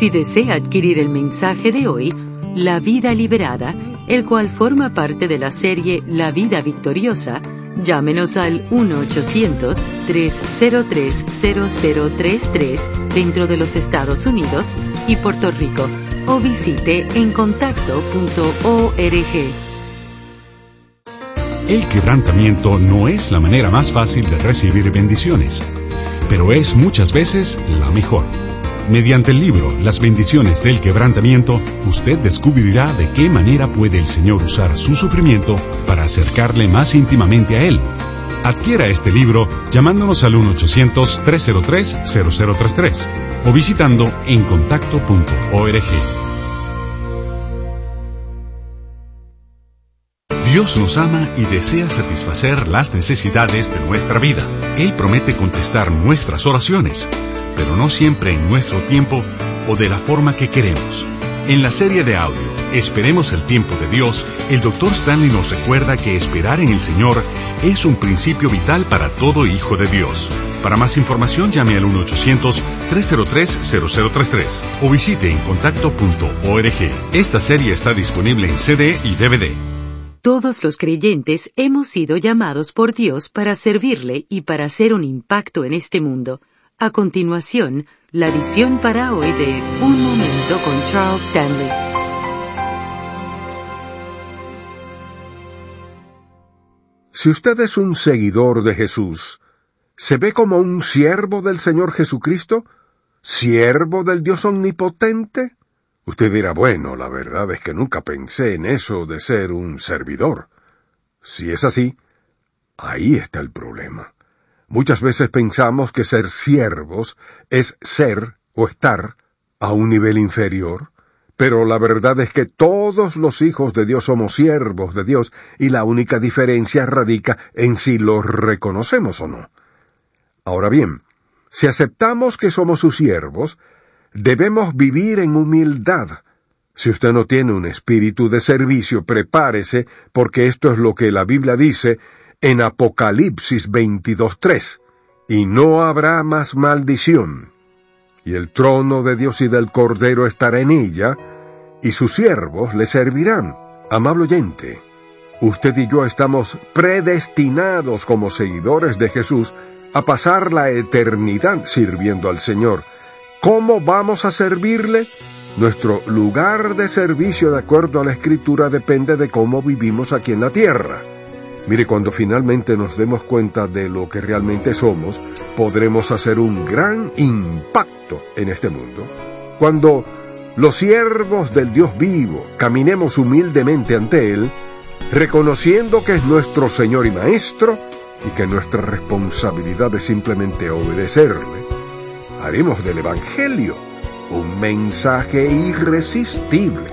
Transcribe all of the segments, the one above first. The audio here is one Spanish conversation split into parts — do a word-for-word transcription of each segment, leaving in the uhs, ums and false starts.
Si desea adquirir el mensaje de hoy, La Vida Liberada, el cual forma parte de la serie La Vida Victoriosa, llámenos al uno ochocientos, tres cero tres, cero cero tres tres dentro de los Estados Unidos y Puerto Rico, o visite en contacto punto org. El quebrantamiento no es la manera más fácil de recibir bendiciones, pero es muchas veces la mejor. Mediante el libro Las bendiciones del quebrantamiento, usted descubrirá de qué manera puede el Señor usar su sufrimiento para acercarle más íntimamente a Él. Adquiera este libro llamándonos al uno ochocientos, tres cero tres, cero cero tres tres o visitando en contacto punto org. Dios nos ama y desea satisfacer las necesidades de nuestra vida. Él promete contestar nuestras oraciones, pero no siempre en nuestro tiempo o de la forma que queremos. En la serie de audio, Esperemos el tiempo de Dios, el doctor Stanley nos recuerda que esperar en el Señor es un principio vital para todo hijo de Dios. Para más información, llame al uno ochocientos, tres cero tres, cero cero tres tres o visite en contacto punto org. Esta serie está disponible en C D y D V D. Todos los creyentes hemos sido llamados por Dios para servirle y para hacer un impacto en este mundo. A continuación, la edición para hoy de Un Momento con Charles Stanley. Si usted es un seguidor de Jesús, ¿se ve como un siervo del Señor Jesucristo? ¿Siervo del Dios Omnipotente? Usted dirá, bueno, la verdad es que nunca pensé en eso de ser un servidor. Si es así, ahí está el problema. Muchas veces pensamos que ser siervos es ser o estar a un nivel inferior, pero la verdad es que todos los hijos de Dios somos siervos de Dios y la única diferencia radica en si los reconocemos o no. Ahora bien, si aceptamos que somos sus siervos, debemos vivir en humildad. Si usted no tiene un espíritu de servicio, prepárese, porque esto es lo que la Biblia dice en Apocalipsis veintidós tres. Y no habrá más maldición. Y el trono de Dios y del Cordero estará en ella, y sus siervos le servirán. Amable oyente, usted y yo estamos predestinados como seguidores de Jesús a pasar la eternidad sirviendo al Señor. ¿Cómo vamos a servirle? Nuestro lugar de servicio, de acuerdo a la Escritura, depende de cómo vivimos aquí en la tierra. Mire, cuando finalmente nos demos cuenta de lo que realmente somos, podremos hacer un gran impacto en este mundo. Cuando los siervos del Dios vivo caminemos humildemente ante Él, reconociendo que es nuestro Señor y Maestro, y que nuestra responsabilidad es simplemente obedecerle, haremos del Evangelio un mensaje irresistible.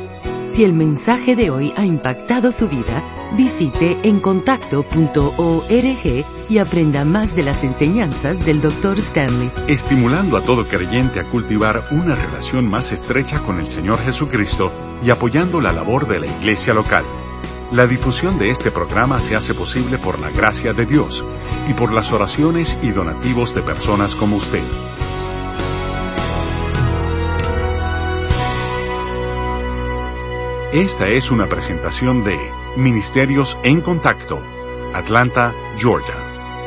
Si el mensaje de hoy ha impactado su vida, visite en contacto punto org y aprenda más de las enseñanzas del doctor Stanley. Estimulando a todo creyente a cultivar una relación más estrecha con el Señor Jesucristo y apoyando la labor de la iglesia local. La difusión de este programa se hace posible por la gracia de Dios y por las oraciones y donativos de personas como usted. Esta es una presentación de Ministerios en Contacto, Atlanta, Georgia.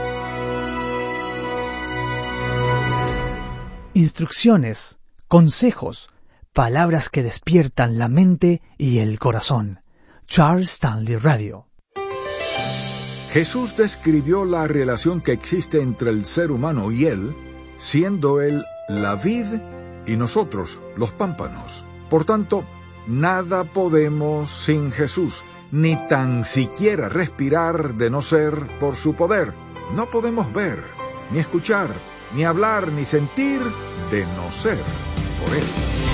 Instrucciones, consejos, palabras que despiertan la mente y el corazón. Charles Stanley Radio. Jesús describió la relación que existe entre el ser humano y Él, siendo Él la vid y nosotros los pámpanos. Por tanto, nada podemos sin Jesús, ni tan siquiera respirar de no ser por su poder. No podemos ver, ni escuchar, ni hablar, ni sentir de no ser por Él.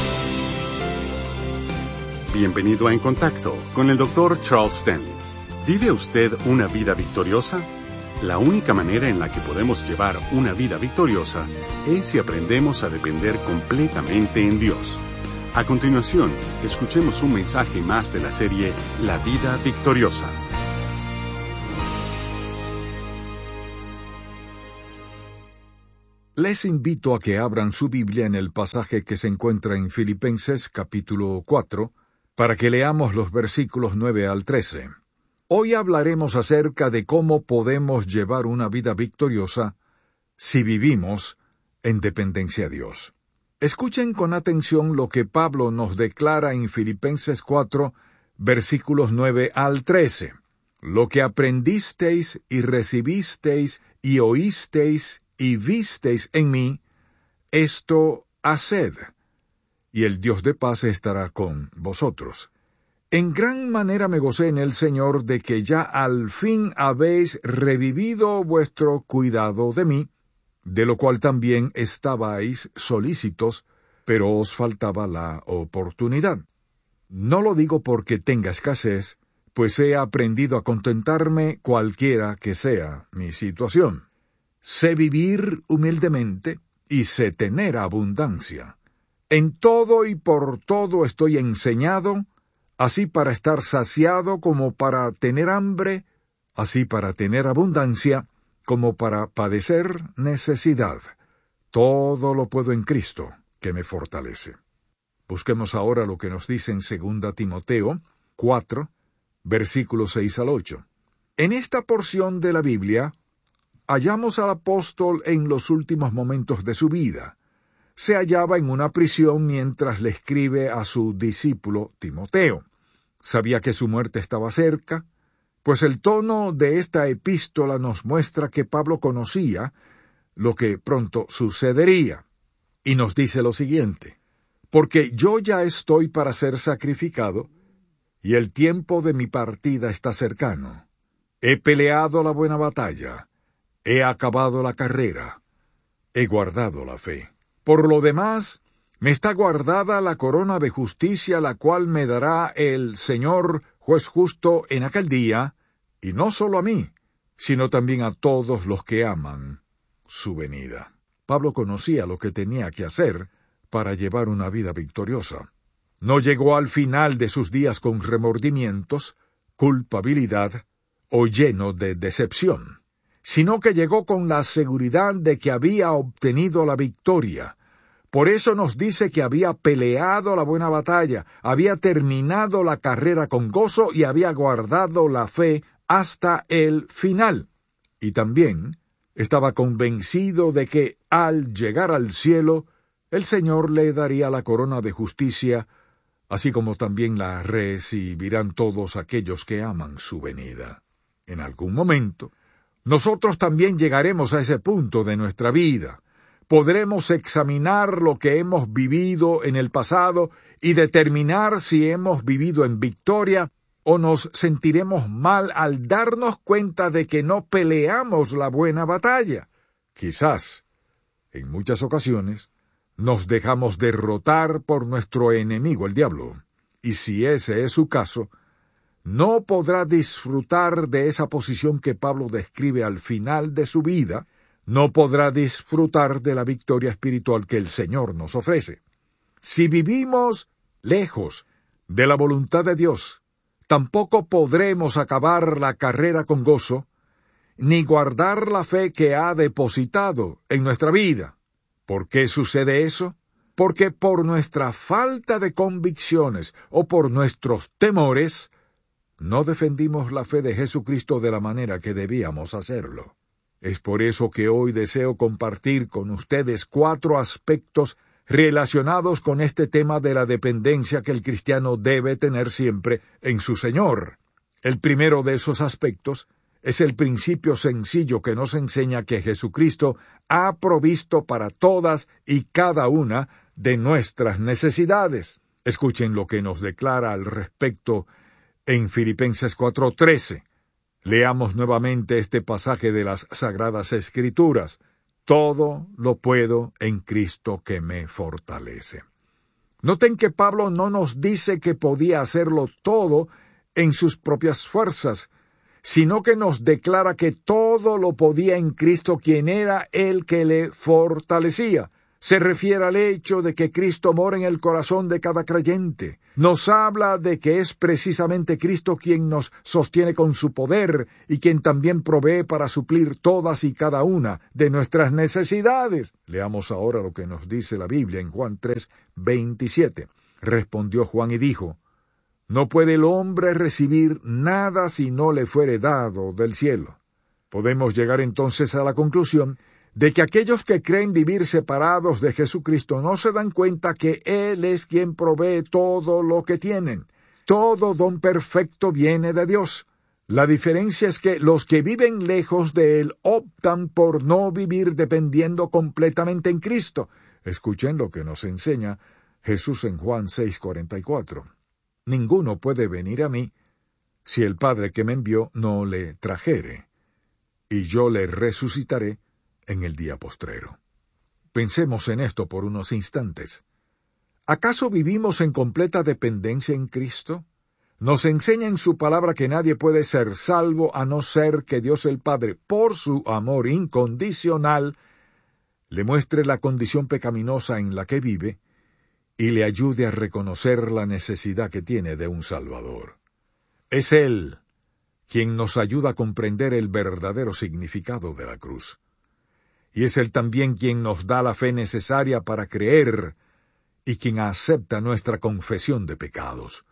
Bienvenido a En Contacto con el doctor Charles Stanley. ¿Vive usted una vida victoriosa? La única manera en la que podemos llevar una vida victoriosa es si aprendemos a depender completamente en Dios. A continuación, escuchemos un mensaje más de la serie La Vida Victoriosa. Les invito a que abran su Biblia en el pasaje que se encuentra en Filipenses capítulo cuatro, para que leamos los versículos nueve al trece. Hoy hablaremos acerca de cómo podemos llevar una vida victoriosa si vivimos en dependencia a Dios. Escuchen con atención lo que Pablo nos declara en Filipenses cuatro, versículos nueve al trece. Lo que aprendisteis y recibisteis y oísteis y visteis en mí, esto haced, y el Dios de paz estará con vosotros. En gran manera me gocé en el Señor de que ya al fin habéis revivido vuestro cuidado de mí, de lo cual también estabais solícitos, pero os faltaba la oportunidad. No lo digo porque tenga escasez, pues he aprendido a contentarme cualquiera que sea mi situación. Sé vivir humildemente y sé tener abundancia. En todo y por todo estoy enseñado, así para estar saciado como para tener hambre, así para tener abundancia, como para padecer necesidad. Todo lo puedo en Cristo, que me fortalece. Busquemos ahora lo que nos dice en segunda Timoteo cuatro, versículos seis al ocho. En esta porción de la Biblia, hallamos al apóstol en los últimos momentos de su vida. Se hallaba en una prisión mientras le escribe a su discípulo Timoteo. Sabía que su muerte estaba cerca, pues el tono de esta epístola nos muestra que Pablo conocía lo que pronto sucedería. Y nos dice lo siguiente: porque yo ya estoy para ser sacrificado, y el tiempo de mi partida está cercano. He peleado la buena batalla, he acabado la carrera, he guardado la fe. Por lo demás, me está guardada la corona de justicia, la cual me dará el Señor, juez justo, en aquel día, y no solo a mí, sino también a todos los que aman su venida. Pablo conocía lo que tenía que hacer para llevar una vida victoriosa. No llegó al final de sus días con remordimientos, culpabilidad o lleno de decepción, sino que llegó con la seguridad de que había obtenido la victoria. Por eso nos dice que había peleado la buena batalla, había terminado la carrera con gozo y había guardado la fe hasta el final. Y también estaba convencido de que al llegar al cielo, el Señor le daría la corona de justicia, así como también la recibirán todos aquellos que aman su venida. En algún momento, nosotros también llegaremos a ese punto de nuestra vida. Podremos examinar lo que hemos vivido en el pasado y determinar si hemos vivido en victoria o nos sentiremos mal al darnos cuenta de que no peleamos la buena batalla. Quizás, en muchas ocasiones, nos dejamos derrotar por nuestro enemigo, el diablo. Y si ese es su caso, no podrá disfrutar de esa posición que Pablo describe al final de su vida, no podrá disfrutar de la victoria espiritual que el Señor nos ofrece. Si vivimos lejos de la voluntad de Dios, tampoco podremos acabar la carrera con gozo, ni guardar la fe que ha depositado en nuestra vida. ¿Por qué sucede eso? Porque por nuestra falta de convicciones o por nuestros temores, no defendimos la fe de Jesucristo de la manera que debíamos hacerlo. Es por eso que hoy deseo compartir con ustedes cuatro aspectos relacionados con este tema de la dependencia que el cristiano debe tener siempre en su Señor. El primero de esos aspectos es el principio sencillo que nos enseña que Jesucristo ha provisto para todas y cada una de nuestras necesidades. Escuchen lo que nos declara al respecto en Filipenses cuatro trece. Leamos nuevamente este pasaje de las Sagradas Escrituras. Todo lo puedo en Cristo que me fortalece. Noten que Pablo no nos dice que podía hacerlo todo en sus propias fuerzas, sino que nos declara que todo lo podía en Cristo, quien era el que le fortalecía. se refiere al hecho de que Cristo mora en el corazón de cada creyente. Nos habla de que es precisamente Cristo quien nos sostiene con su poder y quien también provee para suplir todas y cada una de nuestras necesidades. Leamos ahora lo que nos dice la Biblia en Juan tres, veintisiete. Respondió Juan y dijo: No puede el hombre recibir nada si no le fuere dado del cielo. Podemos llegar entonces a la conclusión de que aquellos que creen vivir separados de Jesucristo no se dan cuenta que Él es quien provee todo lo que tienen. Todo don perfecto viene de Dios. La diferencia es que los que viven lejos de Él optan por no vivir dependiendo completamente en Cristo. Escuchen lo que nos enseña Jesús en Juan seis, cuarenta y cuatro. Ninguno puede venir a mí si el Padre que me envió no le trajere, y yo le resucitaré en el día postrero. Pensemos en esto por unos instantes. ¿Acaso vivimos en completa dependencia en Cristo? Nos enseña en su palabra que nadie puede ser salvo a no ser que Dios el Padre, por su amor incondicional, le muestre la condición pecaminosa en la que vive y le ayude a reconocer la necesidad que tiene de un Salvador. Es Él quien nos ayuda a comprender el verdadero significado de la cruz. Y es Él también quien nos da la fe necesaria para creer y quien acepta nuestra confesión de pecados.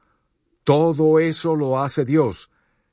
Todo eso lo hace Dios,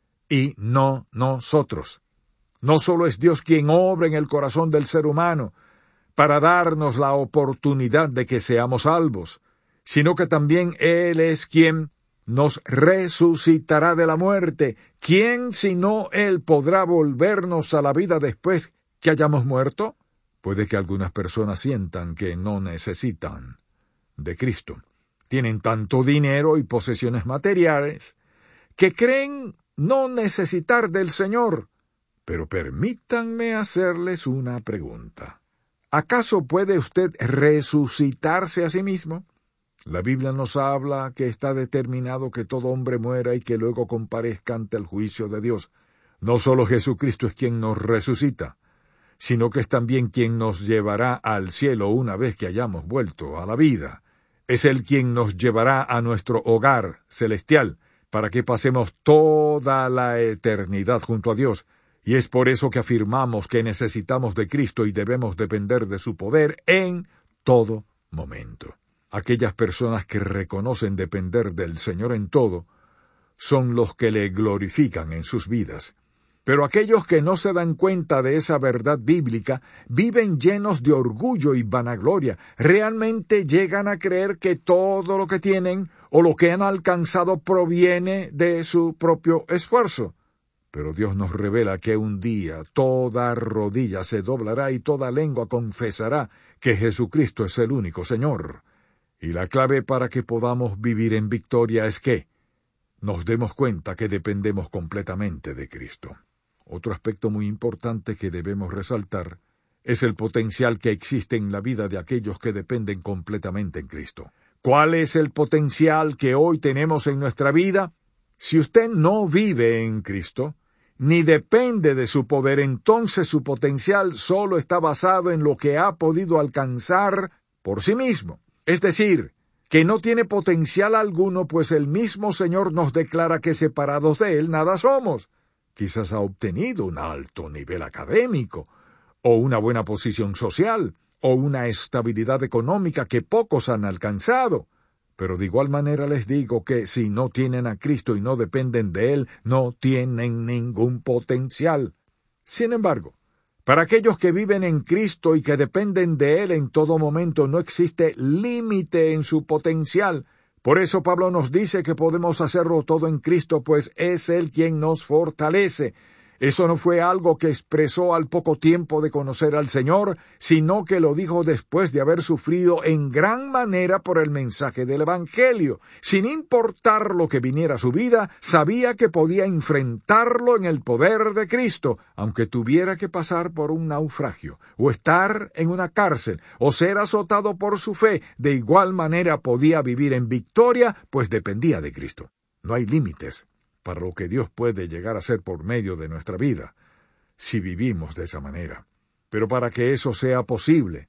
y no nosotros. No solo es Dios quien obra en el corazón del ser humano para darnos la oportunidad de que seamos salvos, sino que también Él es quien nos resucitará de la muerte. ¿Quién sino Él podrá volvernos a la vida después que hayamos muerto? Puede que algunas personas sientan que no necesitan de Cristo. Tienen tanto dinero y posesiones materiales que creen no necesitar del Señor. Pero permítanme hacerles una pregunta. ¿Acaso puede usted resucitarse a sí mismo? La Biblia nos habla que está determinado que todo hombre muera y que luego comparezca ante el juicio de Dios. No solo Jesucristo es quien nos resucita, sino que es también quien nos llevará al cielo una vez que hayamos vuelto a la vida. Es Él quien nos llevará a nuestro hogar celestial, para que pasemos toda la eternidad junto a Dios, y es por eso que afirmamos que necesitamos de Cristo y debemos depender de su poder en todo momento. Aquellas personas que reconocen depender del Señor en todo, son los que le glorifican en sus vidas. Pero aquellos que no se dan cuenta de esa verdad bíblica viven llenos de orgullo y vanagloria. Realmente llegan a creer que todo lo que tienen o lo que han alcanzado proviene de su propio esfuerzo. Pero Dios nos revela que un día toda rodilla se doblará y toda lengua confesará que Jesucristo es el único Señor. Y la clave para que podamos vivir en victoria es que nos demos cuenta que dependemos completamente de Cristo. Otro aspecto muy importante que debemos resaltar es el potencial que existe en la vida de aquellos que dependen completamente en Cristo. ¿Cuál es el potencial que hoy tenemos en nuestra vida? Si usted no vive en Cristo, ni depende de su poder, entonces su potencial solo está basado en lo que ha podido alcanzar por sí mismo. Es decir, que no tiene potencial alguno, pues el mismo Señor nos declara que separados de Él nada somos. Quizás ha obtenido un alto nivel académico, o una buena posición social, o una estabilidad económica que pocos han alcanzado. Pero de igual manera les digo que si no tienen a Cristo y no dependen de Él, no tienen ningún potencial. Sin embargo, para aquellos que viven en Cristo y que dependen de Él en todo momento, no existe límite en su potencial. Por eso Pablo nos dice que podemos hacerlo todo en Cristo, pues es Él quien nos fortalece. Eso no fue algo que expresó al poco tiempo de conocer al Señor, sino que lo dijo después de haber sufrido en gran manera por el mensaje del Evangelio. Sin importar lo que viniera a su vida, sabía que podía enfrentarlo en el poder de Cristo, aunque tuviera que pasar por un naufragio, o estar en una cárcel, o ser azotado por su fe. De igual manera podía vivir en victoria, pues dependía de Cristo. No hay límites para lo que Dios puede llegar a hacer por medio de nuestra vida, si vivimos de esa manera. Pero para que eso sea posible,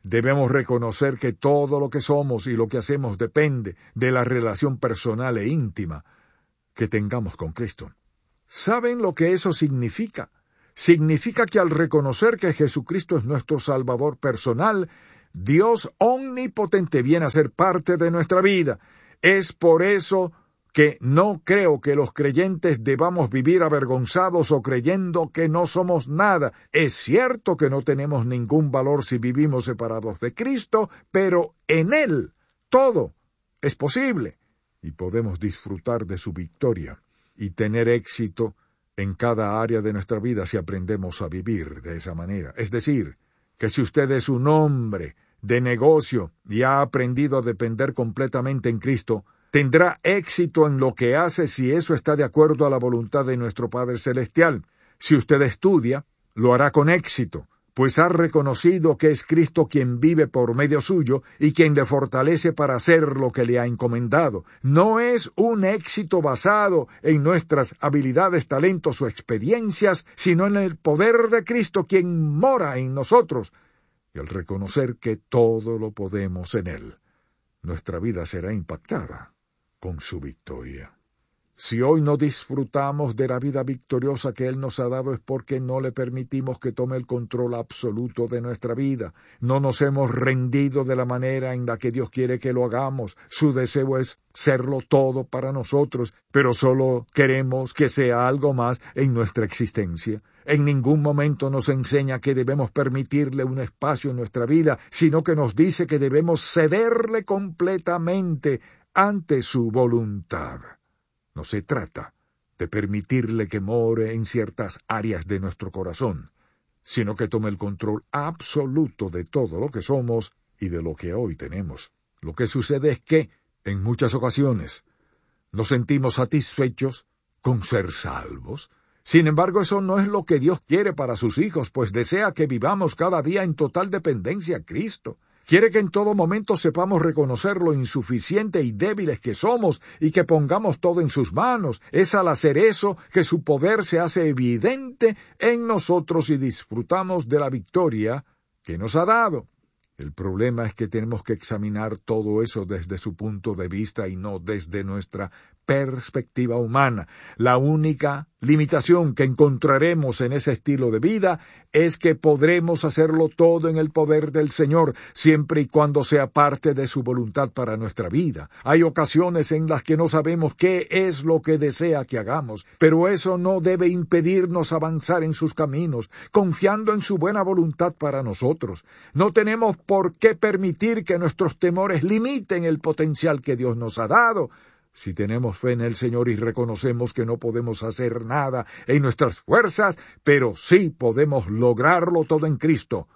Debemos reconocer que todo lo que somos y lo que hacemos depende de la relación personal e íntima que tengamos con Cristo. ¿Saben lo que eso significa? Significa que al reconocer que Jesucristo es nuestro Salvador personal, Dios omnipotente viene a ser parte de nuestra vida. Es por eso que no creo que los creyentes debamos vivir avergonzados o creyendo que no somos nada. Es cierto que no tenemos ningún valor si vivimos separados de Cristo, pero en Él todo es posible y podemos disfrutar de su victoria y tener éxito en cada área de nuestra vida si aprendemos a vivir de esa manera. Es decir, que si usted es un hombre de negocio y ha aprendido a depender completamente en Cristo, tendrá éxito en lo que hace si eso está de acuerdo a la voluntad de nuestro Padre Celestial. Si usted estudia, lo hará con éxito, pues ha reconocido que es Cristo quien vive por medio suyo y quien le fortalece para hacer lo que le ha encomendado. No es un éxito basado en nuestras habilidades, talentos o experiencias, sino en el poder de Cristo quien mora en nosotros. Y al reconocer que todo lo podemos en Él, nuestra vida será impactada con su victoria. Si hoy no disfrutamos de la vida victoriosa que Él nos ha dado es porque no le permitimos que tome el control absoluto de nuestra vida. No nos hemos rendido de la manera en la que Dios quiere que lo hagamos. Su deseo es serlo todo para nosotros, pero solo queremos que sea algo más en nuestra existencia. En ningún momento nos enseña que debemos permitirle un espacio en nuestra vida, sino que nos dice que debemos cederle completamente ante su voluntad. No se trata de permitirle que more en ciertas áreas de nuestro corazón, sino que tome el control absoluto de todo lo que somos y de lo que hoy tenemos. Lo que sucede es que, en muchas ocasiones, nos sentimos satisfechos con ser salvos. Sin embargo, eso no es lo que Dios quiere para sus hijos, pues desea que vivamos cada día en total dependencia a Cristo. Quiere que en todo momento sepamos reconocer lo insuficiente y débiles que somos y que pongamos todo en sus manos. Es al hacer eso que su poder se hace evidente en nosotros y disfrutamos de la victoria que nos ha dado. El problema es que tenemos que examinar todo eso desde su punto de vista y no desde nuestra perspectiva humana. La única limitación que encontraremos en ese estilo de vida es que podremos hacerlo todo en el poder del Señor, siempre y cuando sea parte de su voluntad para nuestra vida. Hay ocasiones en las que no sabemos qué es lo que desea que hagamos, pero eso no debe impedirnos avanzar en sus caminos, confiando en su buena voluntad para nosotros. No tenemos por qué permitir que nuestros temores limiten el potencial que Dios nos ha dado. Si tenemos fe en el Señor y reconocemos que no podemos hacer nada en nuestras fuerzas, pero sí podemos lograrlo todo en Cristo,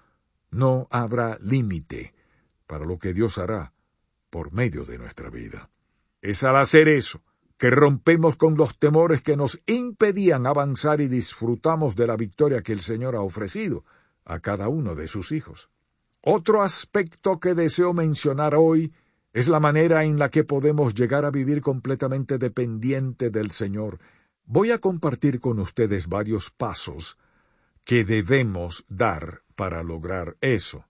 no habrá límite para lo que Dios hará por medio de nuestra vida. Es al hacer eso que rompemos con los temores que nos impedían avanzar y disfrutamos de la victoria que el Señor ha ofrecido a cada uno de sus hijos. Otro aspecto que deseo mencionar hoy es la manera en la que podemos llegar a vivir completamente dependiente del Señor. Voy a compartir con ustedes varios pasos que debemos dar para lograr eso.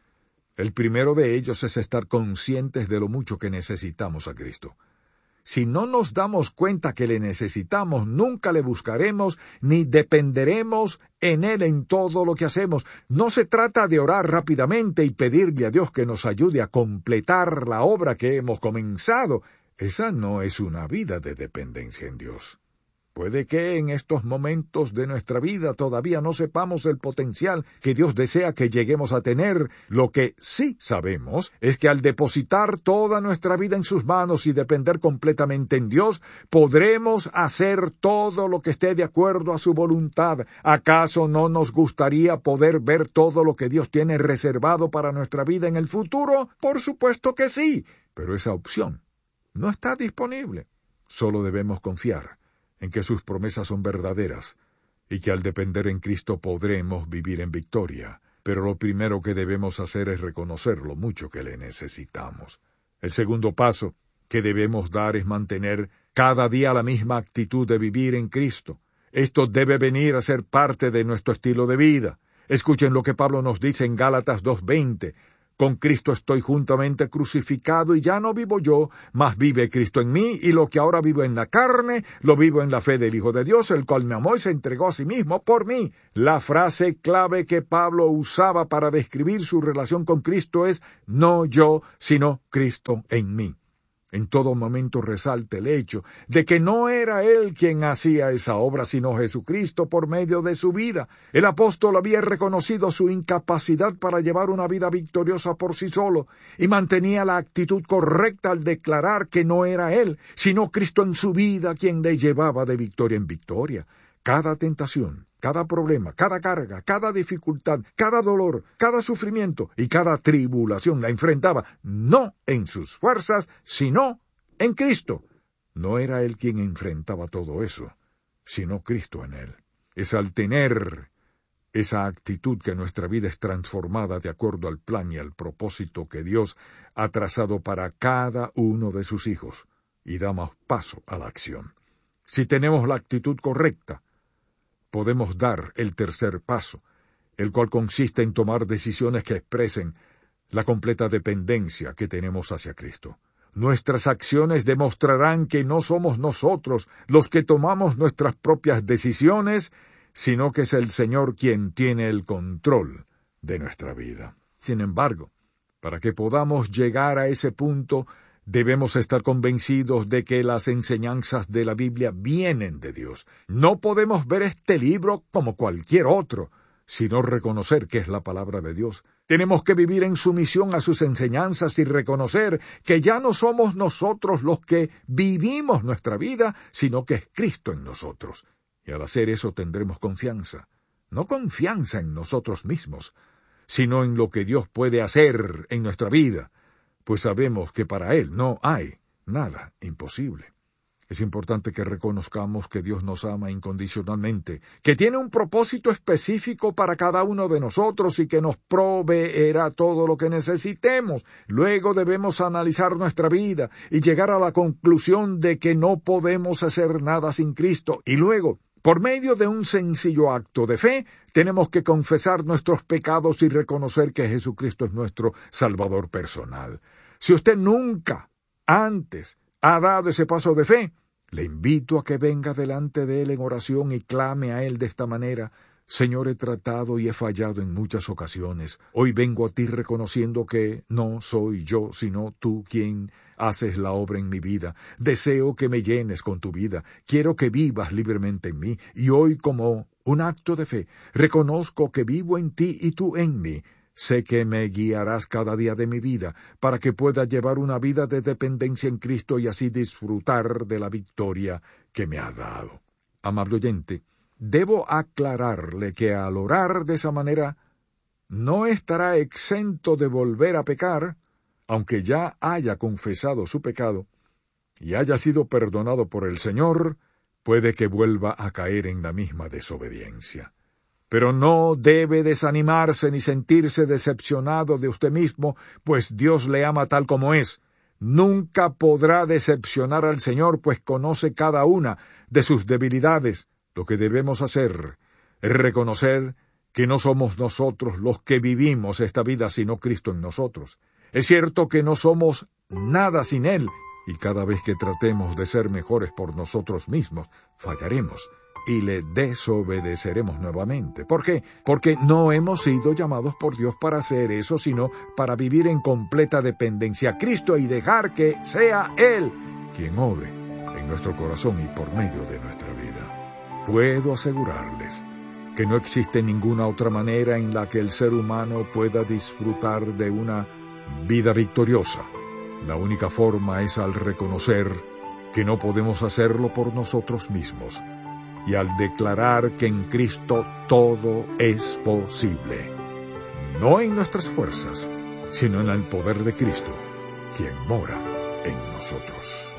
El primero de ellos es estar conscientes de lo mucho que necesitamos a Cristo. Si no nos damos cuenta que le necesitamos, nunca le buscaremos ni dependeremos en Él en todo lo que hacemos. No se trata de orar rápidamente y pedirle a Dios que nos ayude a completar la obra que hemos comenzado. Esa no es una vida de dependencia en Dios. Puede que en estos momentos de nuestra vida todavía no sepamos el potencial que Dios desea que lleguemos a tener. Lo que sí sabemos es que al depositar toda nuestra vida en sus manos y depender completamente en Dios, podremos hacer todo lo que esté de acuerdo a su voluntad. ¿Acaso no nos gustaría poder ver todo lo que Dios tiene reservado para nuestra vida en el futuro? Por supuesto que sí, pero esa opción no está disponible. Solo debemos confiar en que sus promesas son verdaderas, y que al depender en Cristo podremos vivir en victoria. Pero lo primero que debemos hacer es reconocer lo mucho que le necesitamos. El segundo paso que debemos dar es mantener cada día la misma actitud de vivir en Cristo. Esto debe venir a ser parte de nuestro estilo de vida. Escuchen lo que Pablo nos dice en Gálatas dos veinte. Con Cristo estoy juntamente crucificado y ya no vivo yo, mas vive Cristo en mí, y lo que ahora vivo en la carne, lo vivo en la fe del Hijo de Dios, el cual me amó y se entregó a sí mismo por mí. La frase clave que Pablo usaba para describir su relación con Cristo es no yo, sino Cristo en mí. En todo momento resalta el hecho de que no era él quien hacía esa obra, sino Jesucristo por medio de su vida. El apóstol había reconocido su incapacidad para llevar una vida victoriosa por sí solo, y mantenía la actitud correcta al declarar que no era él, sino Cristo en su vida quien le llevaba de victoria en victoria. Cada tentación, cada problema, cada carga, cada dificultad, cada dolor, cada sufrimiento y cada tribulación la enfrentaba no en sus fuerzas, sino en Cristo. No era él quien enfrentaba todo eso, sino Cristo en él. Es al tener esa actitud que nuestra vida es transformada de acuerdo al plan y al propósito que Dios ha trazado para cada uno de sus hijos, y damos paso a la acción. Si tenemos la actitud correcta, podemos dar el tercer paso, el cual consiste en tomar decisiones que expresen la completa dependencia que tenemos hacia Cristo. Nuestras acciones demostrarán que no somos nosotros los que tomamos nuestras propias decisiones, sino que es el Señor quien tiene el control de nuestra vida. Sin embargo, para que podamos llegar a ese punto, debemos estar convencidos de que las enseñanzas de la Biblia vienen de Dios. No podemos ver este libro como cualquier otro, sino reconocer que es la palabra de Dios. Tenemos que vivir en sumisión a sus enseñanzas y reconocer que ya no somos nosotros los que vivimos nuestra vida, sino que es Cristo en nosotros. Y al hacer eso tendremos confianza. No confianza en nosotros mismos, sino en lo que Dios puede hacer en nuestra vida, pues sabemos que para Él no hay nada imposible. Es importante que reconozcamos que Dios nos ama incondicionalmente, que tiene un propósito específico para cada uno de nosotros y que nos proveerá todo lo que necesitemos. Luego debemos analizar nuestra vida y llegar a la conclusión de que no podemos hacer nada sin Cristo. Y luego, por medio de un sencillo acto de fe, tenemos que confesar nuestros pecados y reconocer que Jesucristo es nuestro Salvador personal. Si usted nunca antes ha dado ese paso de fe, le invito a que venga delante de Él en oración y clame a Él de esta manera: Señor, he tratado y he fallado en muchas ocasiones. Hoy vengo a ti reconociendo que no soy yo, sino tú quien haces la obra en mi vida. Deseo que me llenes con tu vida. Quiero que vivas libremente en mí. Y hoy, como un acto de fe, reconozco que vivo en ti y tú en mí. Sé que me guiarás cada día de mi vida para que pueda llevar una vida de dependencia en Cristo y así disfrutar de la victoria que me ha dado. Amable oyente, debo aclararle que al orar de esa manera no estará exento de volver a pecar, aunque ya haya confesado su pecado y haya sido perdonado por el Señor, puede que vuelva a caer en la misma desobediencia. Pero no debe desanimarse ni sentirse decepcionado de usted mismo, pues Dios le ama tal como es. Nunca podrá decepcionar al Señor, pues conoce cada una de sus debilidades. Lo que debemos hacer es reconocer que no somos nosotros los que vivimos esta vida, sino Cristo en nosotros. Es cierto que no somos nada sin Él, y cada vez que tratemos de ser mejores por nosotros mismos, fallaremos y le desobedeceremos nuevamente. ¿Por qué? Porque no hemos sido llamados por Dios para hacer eso, sino para vivir en completa dependencia a Cristo y dejar que sea Él quien obre en nuestro corazón y por medio de nuestra vida. Puedo asegurarles que no existe ninguna otra manera en la que el ser humano pueda disfrutar de una vida victoriosa. La única forma es al reconocer que no podemos hacerlo por nosotros mismos y al declarar que en Cristo todo es posible. No en nuestras fuerzas, sino en el poder de Cristo, quien mora en nosotros.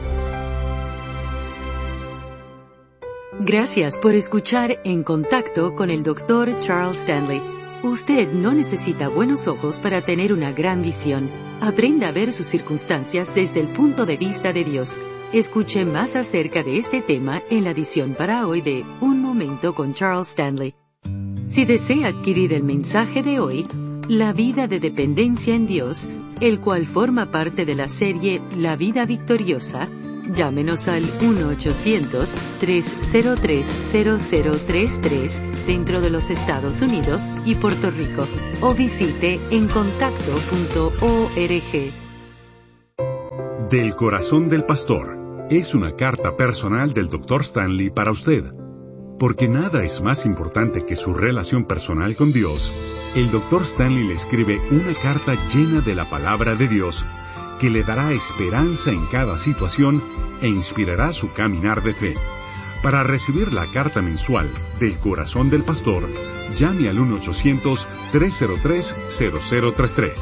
Gracias por escuchar En Contacto con el doctor Charles Stanley. Usted no necesita buenos ojos para tener una gran visión. Aprenda a ver sus circunstancias desde el punto de vista de Dios. Escuche más acerca de este tema en la edición para hoy de Un Momento con Charles Stanley. Si desea adquirir el mensaje de hoy, la vida de dependencia en Dios, el cual forma parte de la serie La Vida Victoriosa, llámenos al uno ochocientos, tres cero tres, cero cero tres tres dentro de los Estados Unidos y Puerto Rico o visite encontacto punto org. Del corazón del pastor es una carta personal del doctor Stanley para usted. Porque nada es más importante que su relación personal con Dios, el doctor Stanley le escribe una carta llena de la palabra de Dios que le dará esperanza en cada situación e inspirará su caminar de fe. Para recibir la carta mensual del corazón del pastor, llame al uno ochocientos, tres cero tres, cero cero tres tres.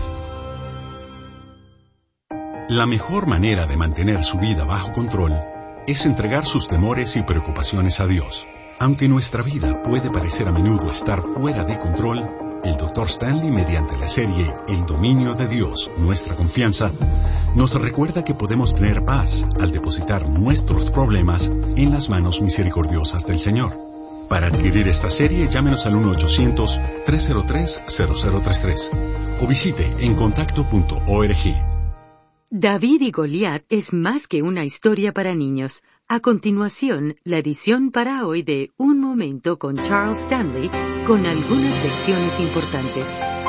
La mejor manera de mantener su vida bajo control es entregar sus temores y preocupaciones a Dios. Aunque nuestra vida puede parecer a menudo estar fuera de control, el doctor Stanley, mediante la serie El dominio de Dios, nuestra confianza, nos recuerda que podemos tener paz al depositar nuestros problemas en las manos misericordiosas del Señor. Para adquirir esta serie, llámenos al uno ochocientos, tres cero tres, cero cero tres tres o visite encontacto punto org. David y Goliat es más que una historia para niños. A continuación, la edición para hoy de Un Momento con Charles Stanley, con algunas lecciones importantes.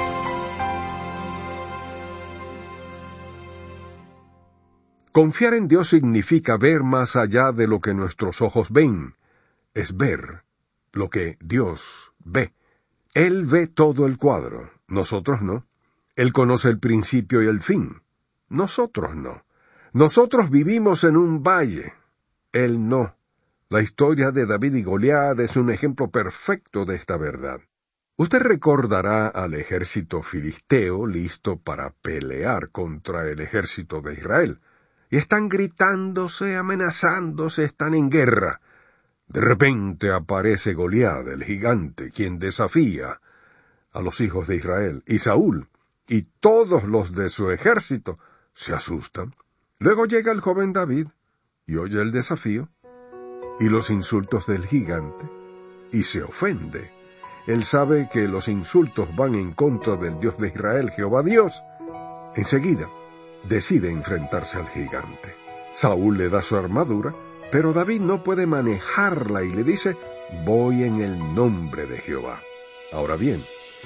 Confiar en Dios significa ver más allá de lo que nuestros ojos ven. Es ver lo que Dios ve. Él ve todo el cuadro, nosotros no. Él conoce el principio y el fin. Nosotros no. Nosotros vivimos en un valle. Él no. La historia de David y Goliat es un ejemplo perfecto de esta verdad. Usted recordará al ejército filisteo listo para pelear contra el ejército de Israel. Y están gritándose, amenazándose, están en guerra. De repente aparece Goliat, el gigante, quien desafía a los hijos de Israel, y Saúl, y todos los de su ejército se asustan. Luego llega el joven David y oye el desafío y los insultos del gigante y se ofende. Él sabe que los insultos van en contra del Dios de Israel, Jehová Dios. Enseguida decide enfrentarse al gigante. Saúl le da su armadura, pero David no puede manejarla y le dice: voy en el nombre de Jehová. Ahora bien,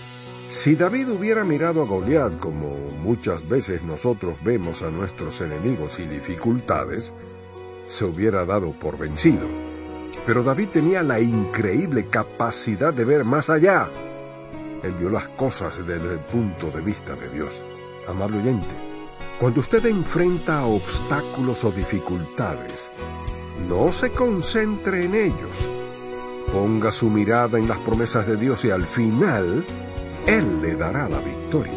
si David hubiera mirado a Goliat como muchas veces nosotros vemos a nuestros enemigos y dificultades, se hubiera dado por vencido. Pero David tenía la increíble capacidad de ver más allá. Él vio las cosas desde el punto de vista de Dios. Amable oyente, cuando usted enfrenta obstáculos o dificultades, no se concentre en ellos. Ponga su mirada en las promesas de Dios y al final Él le dará la victoria.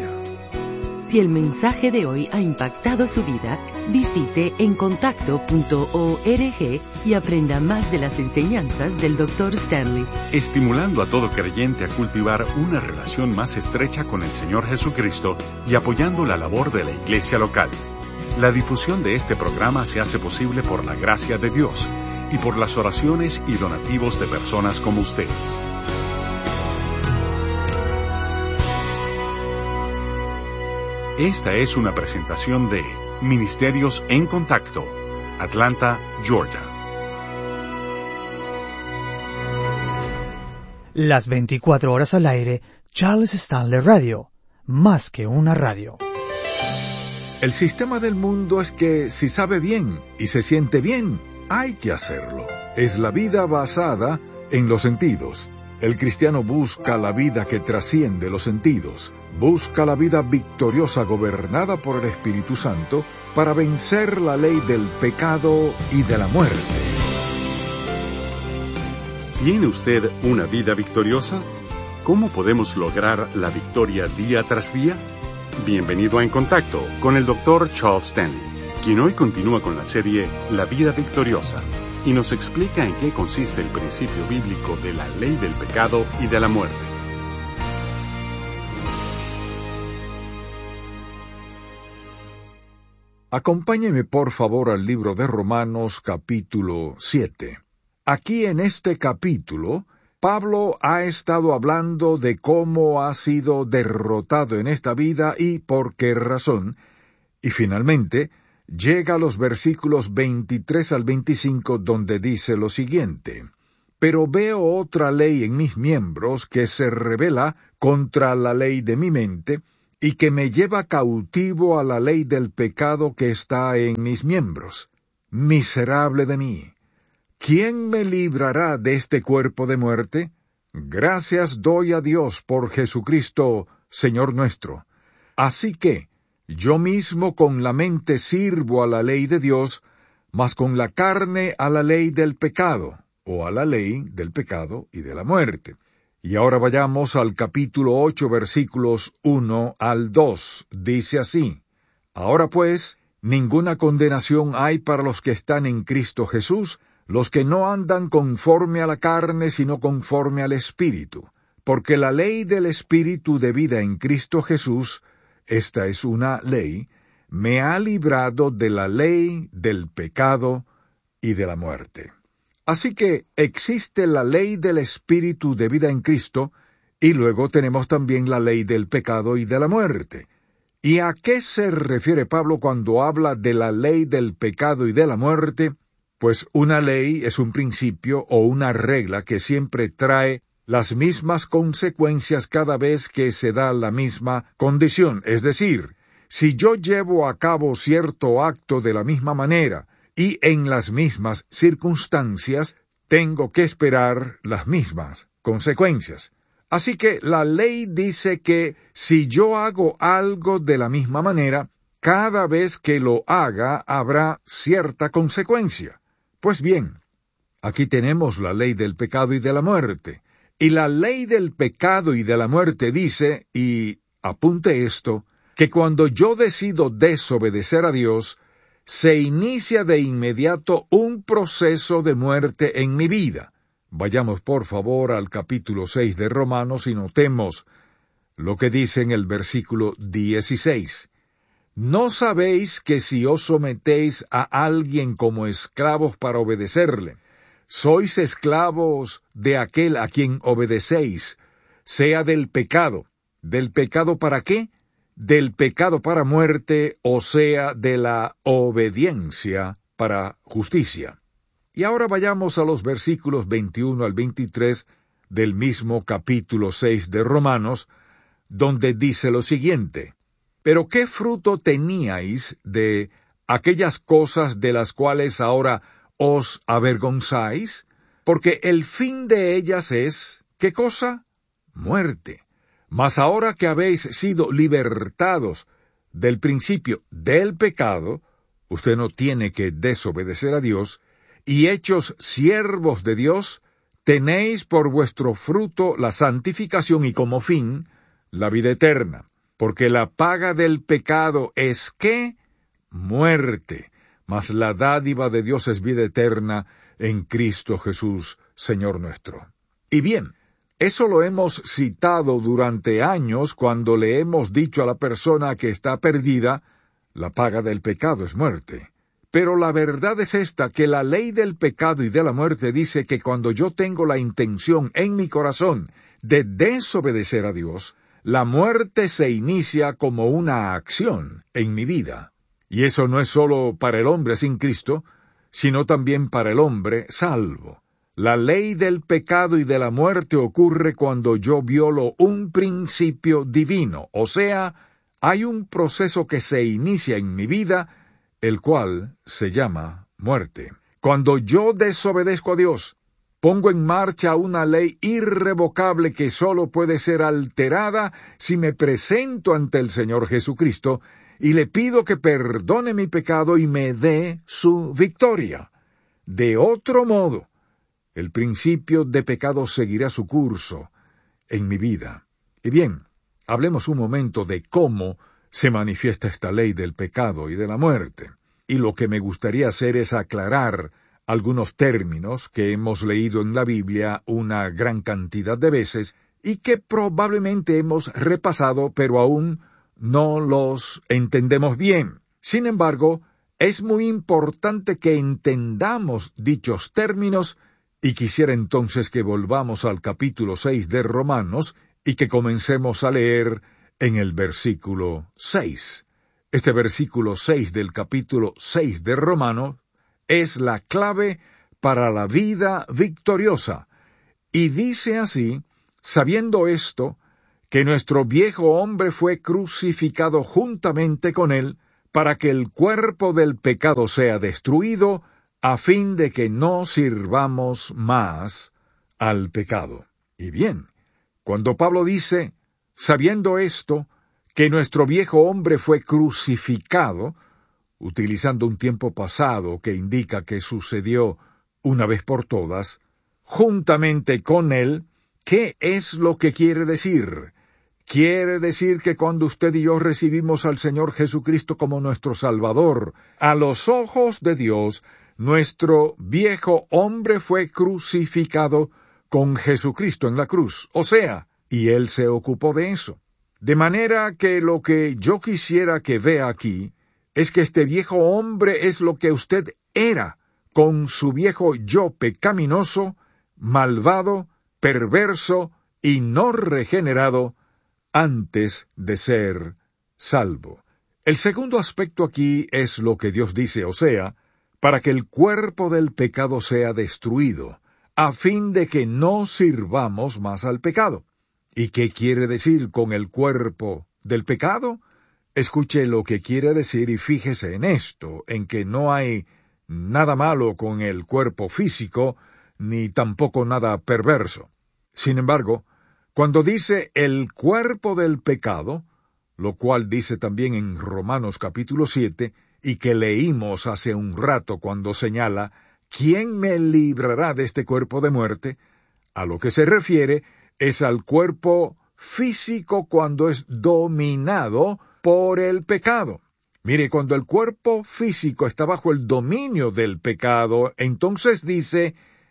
Si el mensaje de hoy ha impactado su vida, visite encontacto punto org y aprenda más de las enseñanzas del doctor Stanley. Estimulando a todo creyente a cultivar una relación más estrecha con el Señor Jesucristo y apoyando la labor de la iglesia local. La difusión de este programa se hace posible por la gracia de Dios y por las oraciones y donativos de personas como usted. Esta es una presentación de Ministerios en Contacto, Atlanta, Georgia. Las veinticuatro horas al aire, Charles Stanley Radio, más que una radio. El sistema del mundo es que si sabe bien y se siente bien, hay que hacerlo. Es la vida basada en los sentidos. El cristiano busca la vida que trasciende los sentidos. Busca la vida victoriosa gobernada por el Espíritu Santo para vencer la ley del pecado y de la muerte. ¿Tiene usted una vida victoriosa? ¿Cómo podemos lograr la victoria día tras día? Bienvenido a En Contacto con el doctor Charles Stanley, quien hoy continúa con la serie La Vida Victoriosa y nos explica en qué consiste el principio bíblico de la ley del pecado y de la muerte. Acompáñeme por favor al libro de Romanos capítulo siete. Aquí en este capítulo, Pablo ha estado hablando de cómo ha sido derrotado en esta vida y por qué razón, y finalmente llega a los versículos veintitrés al veinticinco donde dice lo siguiente: Pero veo otra ley en mis miembros que se rebela contra la ley de mi mente, y que me lleva cautivo a la ley del pecado que está en mis miembros. Miserable de mí, ¿quién me librará de este cuerpo de muerte? Gracias doy a Dios por Jesucristo, Señor nuestro. Así que, yo mismo con la mente sirvo a la ley de Dios, mas con la carne a la ley del pecado, o a la ley del pecado y de la muerte. Y ahora vayamos al capítulo ocho, versículos uno al dos. Dice así: Ahora pues, ninguna condenación hay para los que están en Cristo Jesús, los que no andan conforme a la carne, sino conforme al Espíritu. Porque la ley del Espíritu de vida en Cristo Jesús, esta es una ley, me ha librado de la ley del pecado y de la muerte. Así que existe la ley del Espíritu de vida en Cristo, y luego tenemos también la ley del pecado y de la muerte. ¿Y a qué se refiere Pablo cuando habla de la ley del pecado y de la muerte? Pues una ley es un principio o una regla que siempre trae las mismas consecuencias cada vez que se da la misma condición. Es decir, si yo llevo a cabo cierto acto de la misma manera y en las mismas circunstancias, tengo que esperar las mismas consecuencias. Así que la ley dice que si yo hago algo de la misma manera, cada vez que lo haga habrá cierta consecuencia. Pues bien, aquí tenemos la ley del pecado y de la muerte. Y la ley del pecado y de la muerte dice, y apunte esto, que cuando yo decido desobedecer a Dios, se inicia de inmediato un proceso de muerte en mi vida. Vayamos por favor al capítulo seis de Romanos y notemos lo que dice en el versículo dieciséis. ¿No sabéis que si os sometéis a alguien como esclavos para obedecerle, sois esclavos de aquel a quien obedecéis, sea del pecado? ¿Del pecado para qué? Del pecado para muerte, o sea, de la obediencia para justicia. Y ahora vayamos a los versículos veintiuno al veintitrés del mismo capítulo seis de Romanos, donde dice lo siguiente: Pero ¿qué fruto teníais de aquellas cosas de las cuales ahora os avergonzáis? Porque el fin de ellas es, ¿qué cosa? Muerte. Mas ahora que habéis sido libertados del principio del pecado, usted no tiene que desobedecer a Dios, y hechos siervos de Dios, tenéis por vuestro fruto la santificación y como fin la vida eterna. Porque la paga del pecado es ¿qué? Muerte. Mas la dádiva de Dios es vida eterna en Cristo Jesús, Señor nuestro. Y bien, eso lo hemos citado durante años cuando le hemos dicho a la persona que está perdida, la paga del pecado es muerte. Pero la verdad es esta, que la ley del pecado y de la muerte dice que cuando yo tengo la intención en mi corazón de desobedecer a Dios, la muerte se inicia como una acción en mi vida. Y eso no es solo para el hombre sin Cristo, sino también para el hombre salvo. La ley del pecado y de la muerte ocurre cuando yo violo un principio divino, o sea, hay un proceso que se inicia en mi vida, el cual se llama muerte. Cuando yo desobedezco a Dios, pongo en marcha una ley irrevocable que solo puede ser alterada si me presento ante el Señor Jesucristo y le pido que perdone mi pecado y me dé su victoria. De otro modo, el principio de pecado seguirá su curso en mi vida. Y bien, hablemos un momento de cómo se manifiesta esta ley del pecado y de la muerte. Y lo que me gustaría hacer es aclarar algunos términos que hemos leído en la Biblia una gran cantidad de veces y que probablemente hemos repasado, pero aún no los entendemos bien. Sin embargo, es muy importante que entendamos dichos términos Y quisiera entonces que volvamos al capítulo seis de Romanos y que comencemos a leer en el versículo seis. Este versículo seis del capítulo seis de Romanos es la clave para la vida victoriosa. Y dice así: sabiendo esto, que nuestro viejo hombre fue crucificado juntamente con él, para que el cuerpo del pecado sea destruido, a fin de que no sirvamos más al pecado. Y bien, cuando Pablo dice, sabiendo esto, que nuestro viejo hombre fue crucificado, utilizando un tiempo pasado que indica que sucedió una vez por todas, juntamente con él, ¿qué es lo que quiere decir? Quiere decir que cuando usted y yo recibimos al Señor Jesucristo como nuestro Salvador, a los ojos de Dios, nuestro viejo hombre fue crucificado con Jesucristo en la cruz. O sea, y Él se ocupó de eso. De manera que lo que yo quisiera que vea aquí es que este viejo hombre es lo que usted era, con su viejo yo pecaminoso, malvado, perverso y no regenerado, antes de ser salvo. El segundo aspecto aquí es lo que Dios dice, o sea, para que el cuerpo del pecado sea destruido, a fin de que no sirvamos más al pecado. ¿Y qué quiere decir con el cuerpo del pecado? Escuche lo que quiere decir y fíjese en esto, en que no hay nada malo con el cuerpo físico, ni tampoco nada perverso. Sin embargo, cuando dice el cuerpo del pecado, lo cual dice también en Romanos capítulo siete, y que leímos hace un rato cuando señala, ¿quién me librará de este cuerpo de muerte? A lo que se refiere es al cuerpo físico cuando es dominado por el pecado. Mire, cuando el cuerpo físico está bajo el dominio del pecado, entonces dice,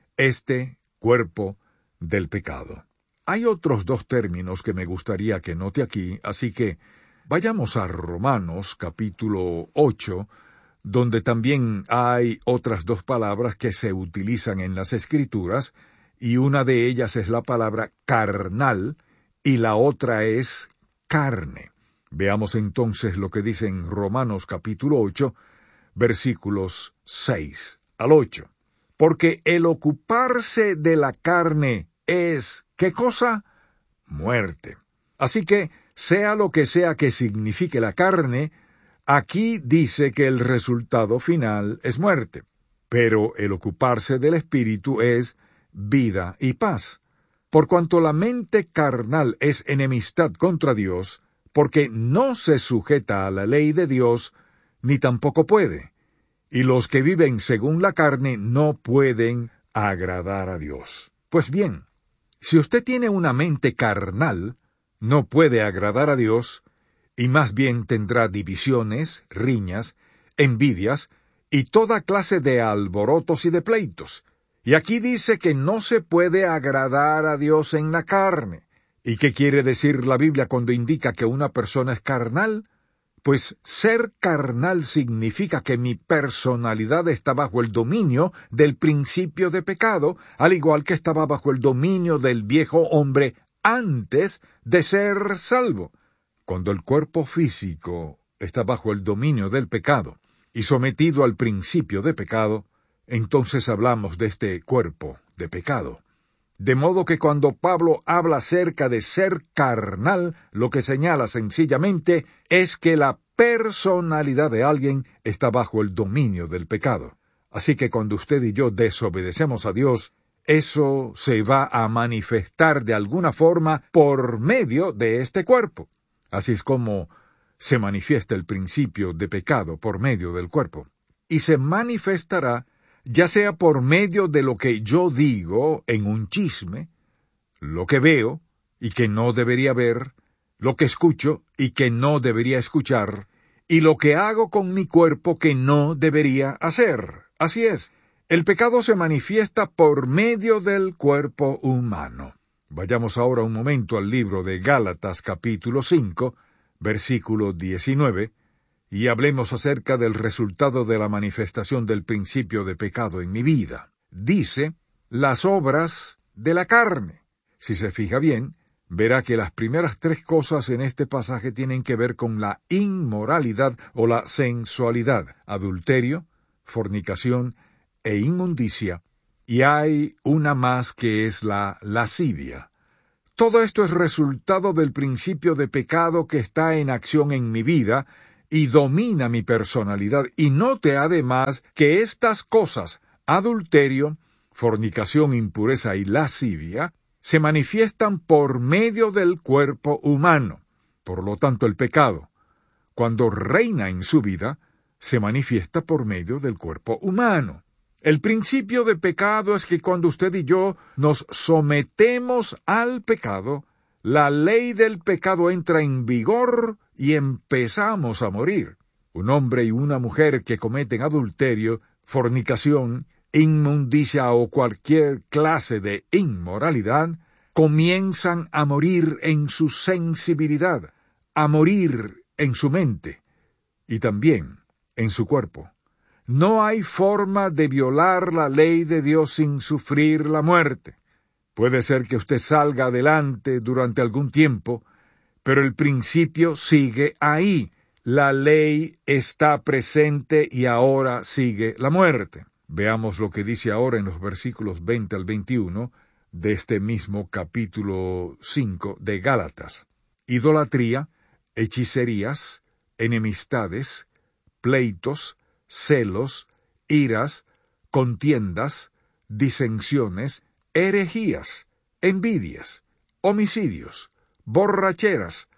este cuerpo del pecado. Hay otros dos términos que me gustaría que note aquí, así que vayamos a Romanos capítulo ocho, donde también hay otras dos palabras que se utilizan en las Escrituras, y una de ellas es la palabra carnal, y la otra es carne. Veamos entonces lo que dice en Romanos capítulo ocho, versículos seis al ocho. Porque el ocuparse de la carne es, ¿qué cosa? Muerte. Así que, sea lo que sea que signifique la carne, aquí dice que el resultado final es muerte. Pero el ocuparse del espíritu es vida y paz. Por cuanto la mente carnal es enemistad contra Dios, porque no se sujeta a la ley de Dios, ni tampoco puede. Y los que viven según la carne no pueden agradar a Dios. Pues bien, si usted tiene una mente carnal, no puede agradar a Dios, y más bien tendrá divisiones, riñas, envidias, y toda clase de alborotos y de pleitos. Y aquí dice que no se puede agradar a Dios en la carne. ¿Y qué quiere decir la Biblia cuando indica que una persona es carnal? Pues ser carnal significa que mi personalidad está bajo el dominio del principio de pecado, al igual que estaba bajo el dominio del viejo hombre antes de ser salvo. Cuando el cuerpo físico está bajo el dominio del pecado y sometido al principio de pecado, entonces hablamos de este cuerpo de pecado. De modo que cuando Pablo habla acerca de ser carnal, lo que señala sencillamente es que la personalidad de alguien está bajo el dominio del pecado. Así que cuando usted y yo desobedecemos a Dios, eso se va a manifestar de alguna forma por medio de este cuerpo. Así es como se manifiesta el principio de pecado por medio del cuerpo. Y se manifestará ya sea por medio de lo que yo digo en un chisme, lo que veo y que no debería ver, lo que escucho y que no debería escuchar, y lo que hago con mi cuerpo que no debería hacer. Así es, el pecado se manifiesta por medio del cuerpo humano. Vayamos ahora un momento al libro de Gálatas capítulo cinco, versículo diecinueve, y hablemos acerca del resultado de la manifestación del principio de pecado en mi vida. Dice, las obras de la carne. Si se fija bien, verá que las primeras tres cosas en este pasaje tienen que ver con la inmoralidad o la sensualidad, adulterio, fornicación e inmundicia, y hay una más que es la lascivia. Todo esto es resultado del principio de pecado que está en acción en mi vida y domina mi personalidad. Y note además que estas cosas, adulterio, fornicación, impureza y lascivia, se manifiestan por medio del cuerpo humano. Por lo tanto, el pecado, cuando reina en su vida, se manifiesta por medio del cuerpo humano. El principio de pecado es que cuando usted y yo nos sometemos al pecado, la ley del pecado entra en vigor y empezamos a morir. Un hombre y una mujer que cometen adulterio, fornicación, inmundicia o cualquier clase de inmoralidad, comienzan a morir en su sensibilidad, a morir en su mente y también en su cuerpo. No hay forma de violar la ley de Dios sin sufrir la muerte. Puede ser que usted salga adelante durante algún tiempo, pero el principio sigue ahí. La ley está presente y ahora sigue la muerte. Veamos lo que dice ahora en los versículos veinte al veintiuno de este mismo capítulo cinco de Gálatas. Idolatría, hechicerías, enemistades, pleitos, celos, iras, contiendas, disensiones, herejías, envidias, homicidios, borracheras,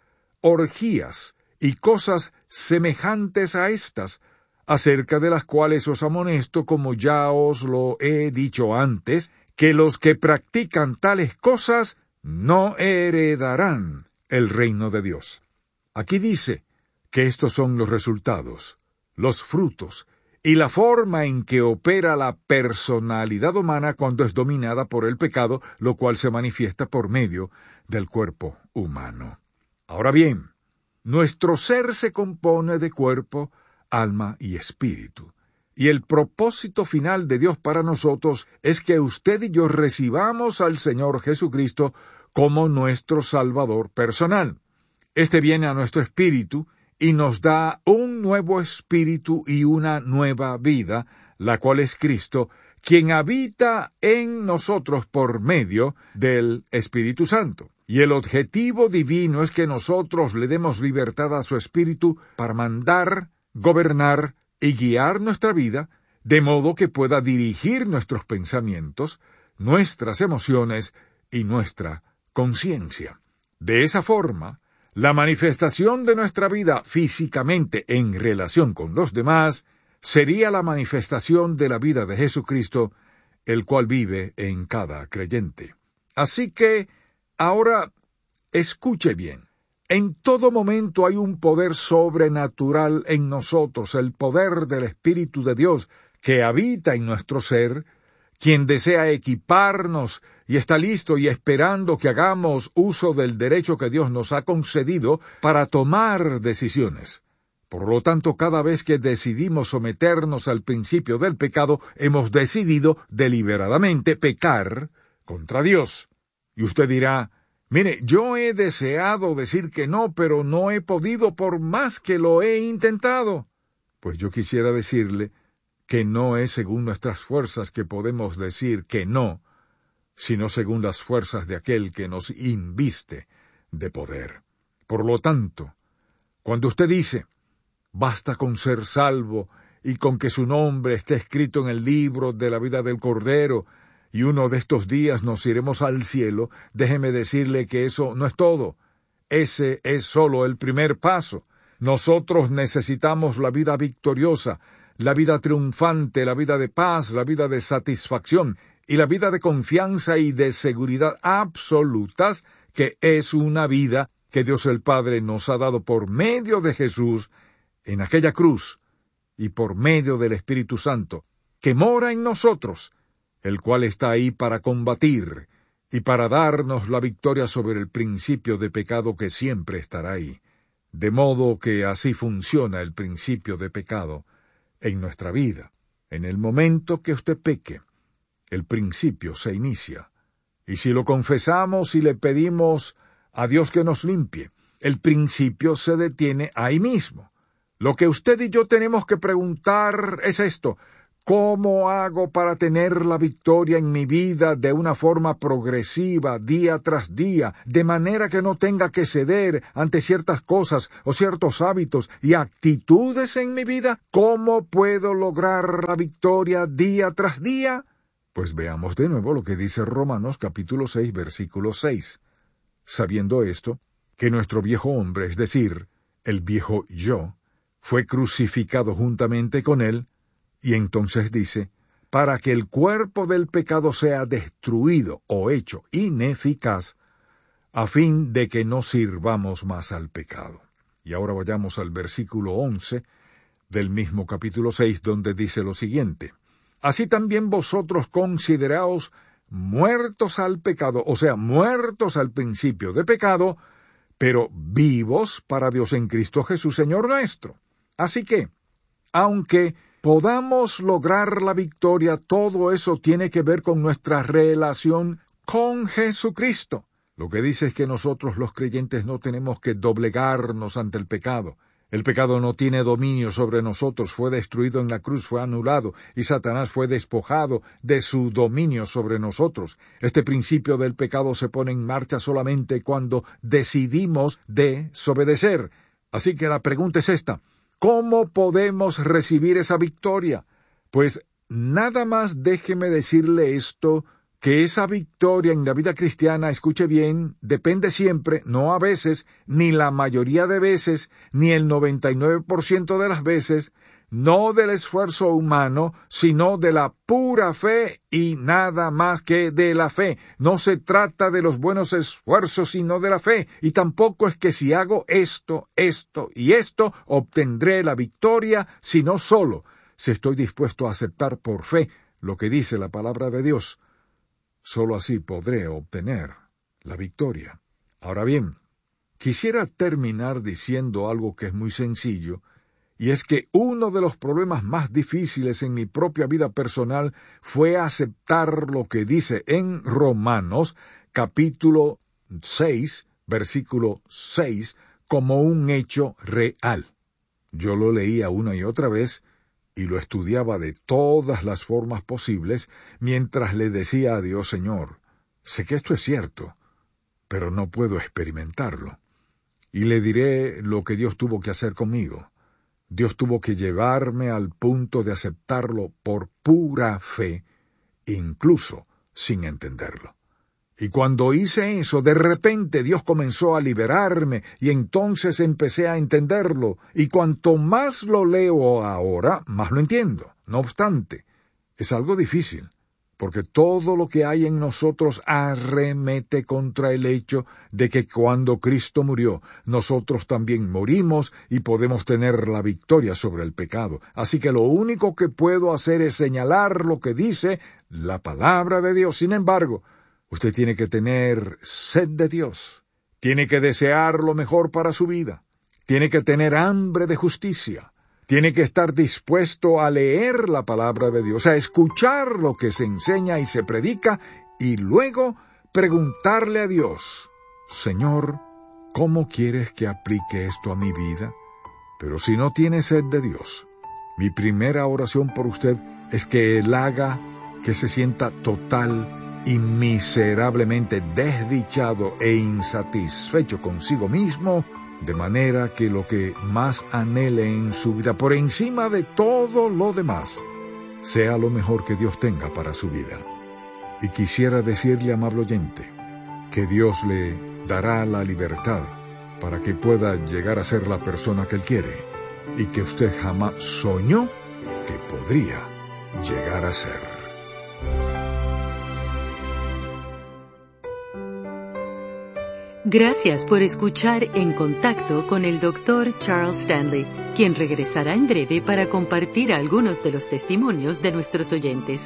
orgías y cosas semejantes a estas, acerca de las cuales os amonesto, como ya os lo he dicho antes, que los que practican tales cosas no heredarán el reino de Dios. Aquí dice que estos son los resultados, los frutos y la forma en que opera la personalidad humana cuando es dominada por el pecado, lo cual se manifiesta por medio del cuerpo humano. Ahora bien, nuestro ser se compone de cuerpo, alma y espíritu. Y el propósito final de Dios para nosotros es que usted y yo recibamos al Señor Jesucristo como nuestro Salvador personal. Este viene a nuestro espíritu y nos da un nuevo espíritu y una nueva vida, la cual es Cristo, quien habita en nosotros por medio del Espíritu Santo. Y el objetivo divino es que nosotros le demos libertad a su espíritu para mandar, gobernar y guiar nuestra vida, de modo que pueda dirigir nuestros pensamientos, nuestras emociones y nuestra conciencia. De esa forma, la manifestación de nuestra vida físicamente en relación con los demás sería la manifestación de la vida de Jesucristo, el cual vive en cada creyente. Así que, ahora, escuche bien. En todo momento hay un poder sobrenatural en nosotros, el poder del Espíritu de Dios que habita en nuestro ser, quien desea equiparnos y está listo y esperando que hagamos uso del derecho que Dios nos ha concedido para tomar decisiones. Por lo tanto, cada vez que decidimos someternos al principio del pecado, hemos decidido deliberadamente pecar contra Dios. Y usted dirá, mire, yo he deseado decir que no, pero no he podido por más que lo he intentado. Pues yo quisiera decirle que no es según nuestras fuerzas que podemos decir que no, sino según las fuerzas de aquel que nos inviste de poder. Por lo tanto, cuando usted dice, basta con ser salvo y con que su nombre esté escrito en el libro de la vida del Cordero, y uno de estos días nos iremos al cielo, déjeme decirle que eso no es todo. Ese es solo el primer paso. Nosotros necesitamos la vida victoriosa, la vida triunfante, la vida de paz, la vida de satisfacción y la vida de confianza y de seguridad absolutas, que es una vida que Dios el Padre nos ha dado por medio de Jesús en aquella cruz y por medio del Espíritu Santo, que mora en nosotros, el cual está ahí para combatir y para darnos la victoria sobre el principio de pecado que siempre estará ahí. De modo que así funciona el principio de pecado en nuestra vida. En el momento que usted peque, el principio se inicia. Y si lo confesamos y le pedimos a Dios que nos limpie, el principio se detiene ahí mismo. Lo que usted y yo tenemos que preguntar es esto: ¿cómo hago para tener la victoria en mi vida de una forma progresiva, día tras día, de manera que no tenga que ceder ante ciertas cosas o ciertos hábitos y actitudes en mi vida? ¿Cómo puedo lograr la victoria día tras día? Pues veamos de nuevo lo que dice Romanos capítulo seis, versículo seis. Sabiendo esto, que nuestro viejo hombre, es decir, el viejo yo, fue crucificado juntamente con él, y entonces dice, para que el cuerpo del pecado sea destruido o hecho ineficaz, a fin de que no sirvamos más al pecado. Y ahora vayamos al versículo once del mismo capítulo seis, donde dice lo siguiente: así también vosotros consideraos muertos al pecado, o sea, muertos al principio de pecado, pero vivos para Dios en Cristo Jesús, Señor nuestro. Así que, aunque podamos lograr la victoria, todo eso tiene que ver con nuestra relación con Jesucristo. Lo que dice es que nosotros los creyentes no tenemos que doblegarnos ante el pecado. El pecado no tiene dominio sobre nosotros, fue destruido en la cruz, fue anulado, y Satanás fue despojado de su dominio sobre nosotros. Este principio del pecado se pone en marcha solamente cuando decidimos desobedecer. Así que la pregunta es esta: ¿cómo podemos recibir esa victoria? Pues nada más déjeme decirle esto, que esa victoria en la vida cristiana, escuche bien, depende siempre, no a veces, ni la mayoría de veces, ni el noventa y nueve por ciento de las veces, no del esfuerzo humano, sino de la pura fe y nada más que de la fe. No se trata de los buenos esfuerzos, sino de la fe. Y tampoco es que si hago esto, esto y esto, obtendré la victoria, sino solo si estoy dispuesto a aceptar por fe lo que dice la palabra de Dios. Solo así podré obtener la victoria. Ahora bien, quisiera terminar diciendo algo que es muy sencillo, y es que uno de los problemas más difíciles en mi propia vida personal fue aceptar lo que dice en Romanos, capítulo seis, versículo seis, como un hecho real. Yo lo leía una y otra vez, y lo estudiaba de todas las formas posibles, mientras le decía a Dios: Señor, sé que esto es cierto, pero no puedo experimentarlo. Y le diré lo que Dios tuvo que hacer conmigo. Dios tuvo que llevarme al punto de aceptarlo por pura fe, incluso sin entenderlo. Y cuando hice eso, de repente Dios comenzó a liberarme, y entonces empecé a entenderlo, y cuanto más lo leo ahora, más lo entiendo. No obstante, es algo difícil, porque todo lo que hay en nosotros arremete contra el hecho de que cuando Cristo murió, nosotros también morimos y podemos tener la victoria sobre el pecado. Así que lo único que puedo hacer es señalar lo que dice la palabra de Dios. Sin embargo, usted tiene que tener sed de Dios, tiene que desear lo mejor para su vida, tiene que tener hambre de justicia, tiene que estar dispuesto a leer la palabra de Dios, a escuchar lo que se enseña y se predica, y luego preguntarle a Dios: Señor, ¿cómo quieres que aplique esto a mi vida? Pero si no tiene sed de Dios, mi primera oración por usted es que Él haga que se sienta total y miserablemente desdichado e insatisfecho consigo mismo, de manera que lo que más anhele en su vida, por encima de todo lo demás, sea lo mejor que Dios tenga para su vida. Y quisiera decirle, amable oyente, que Dios le dará la libertad para que pueda llegar a ser la persona que Él quiere, y que usted jamás soñó que podría llegar a ser. Gracias por escuchar En Contacto con el doctor Charles Stanley, quien regresará en breve para compartir algunos de los testimonios de nuestros oyentes.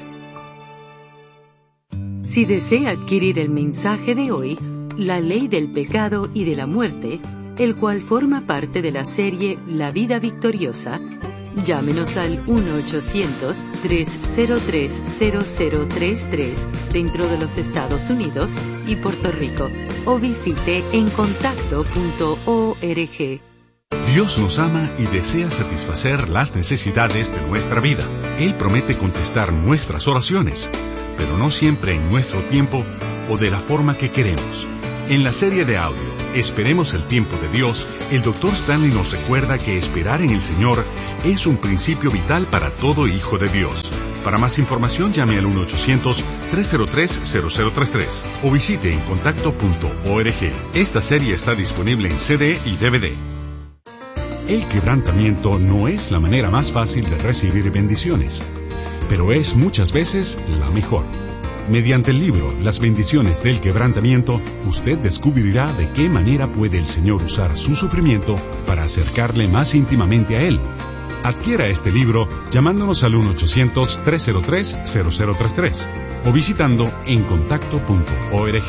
Si desea adquirir el mensaje de hoy, La Ley del Pecado y de la Muerte, el cual forma parte de la serie La Vida Victoriosa, Llámenos al uno ochocientos, tres cero tres, cero cero tres tres dentro de los Estados Unidos y Puerto Rico o visite encontacto punto org. Dios nos ama y desea satisfacer las necesidades de nuestra vida. Él promete contestar nuestras oraciones, pero no siempre en nuestro tiempo o de la forma que queremos. En la serie de audio, Esperemos el tiempo de Dios, el doctor Stanley nos recuerda que esperar en el Señor es un principio vital para todo hijo de Dios. Para más información llame al uno ochocientos, tres cero tres, cero cero tres tres o visite encontacto punto org. Esta serie está disponible en C D y D V D. El quebrantamiento no es la manera más fácil de recibir bendiciones, pero es muchas veces la mejor. Mediante el libro Las bendiciones del quebrantamiento, usted descubrirá de qué manera puede el Señor usar su sufrimiento para acercarle más íntimamente a Él. Adquiera este libro llamándonos al uno ochocientos, tres cero tres, cero cero tres tres o visitando encontacto punto org.